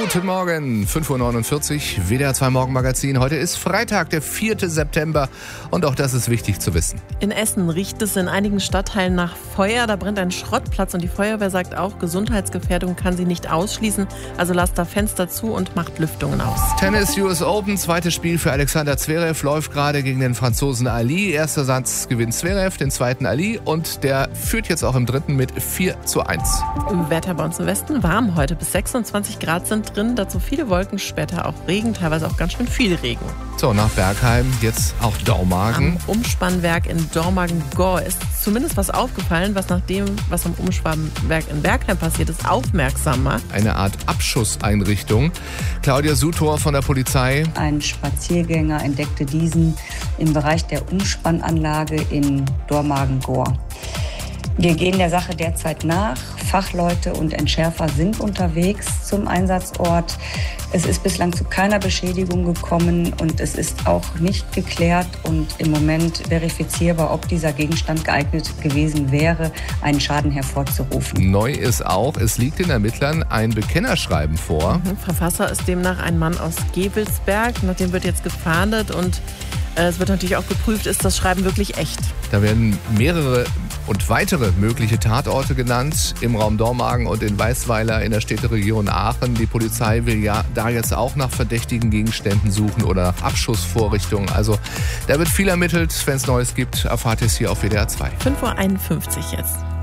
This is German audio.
Guten Morgen, 5:49 Uhr, WDR 2 Morgenmagazin. Heute ist Freitag, der 4. September und auch das ist wichtig zu wissen. In Essen riecht es in einigen Stadtteilen nach Feuer. Da brennt ein Schrottplatz und die Feuerwehr sagt auch, Gesundheitsgefährdung kann sie nicht ausschließen. Also lasst da Fenster zu und macht Lüftungen aus. Tennis US Open, zweites Spiel für Alexander Zverev, läuft gerade gegen den Franzosen Ali. Erster Satz gewinnt Zverev, den zweiten Ali und der führt jetzt auch im dritten mit 4:1. Im Wetter bei uns im Westen warm heute, bis 26 Grad sind drin, dazu viele Wolken, später auch Regen, teilweise auch ganz schön viel Regen. So, nach Bergheim jetzt auch Dormagen. Am Umspannwerk in Dormagen-Gohr ist zumindest was aufgefallen, was nach dem, was am Umspannwerk in Bergheim passiert ist, aufmerksam macht. Eine Art Abschusseinrichtung. Claudia Sutor von der Polizei. Ein Spaziergänger entdeckte diesen im Bereich der Umspannanlage in Dormagen-Gohr. Wir gehen der Sache derzeit nach. Fachleute und Entschärfer sind unterwegs zum Einsatzort. Es ist bislang zu keiner Beschädigung gekommen und es ist auch nicht geklärt und im Moment verifizierbar, ob dieser Gegenstand geeignet gewesen wäre, einen Schaden hervorzurufen. Neu ist auch, es liegt den Ermittlern ein Bekennerschreiben vor. Verfasser ist demnach ein Mann aus Gevelsberg. Nach dem wird jetzt gefahndet und es wird natürlich auch geprüft, ist das Schreiben wirklich echt. Da werden mehrere und weitere mögliche Tatorte genannt im Raum Dormagen und in Weißweiler in der Städteregion Aachen. Die Polizei will ja da jetzt auch nach verdächtigen Gegenständen suchen oder nach Abschussvorrichtungen. Also da wird viel ermittelt. Wenn es Neues gibt, erfahrt ihr es hier auf WDR 2. 5:51 Uhr jetzt.